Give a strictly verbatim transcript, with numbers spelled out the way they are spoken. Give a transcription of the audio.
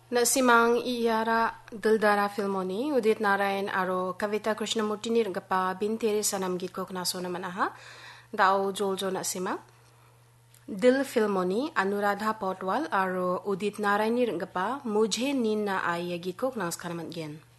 Nasimang iyara Dildara filmoni Udit Narayan aro Kavita Krishnamurti ni ringgapa bintiri sanam git kok naso naman aha dao joljo nasima Dil filmoni Anuradha Potwal aro Udit Narayan ni ringgapa Mujhe Nin Na Ai git kok nas kanaman gen.